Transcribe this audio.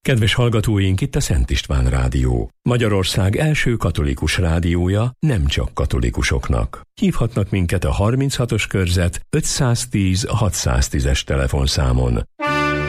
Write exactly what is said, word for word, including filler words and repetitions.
Kedves hallgatóink, itt a Szent István Rádió. Magyarország első katolikus rádiója nem csak katolikusoknak. Hívhatnak minket a harminchatos körzet ötszáztíz hatszáztízes telefonszámon.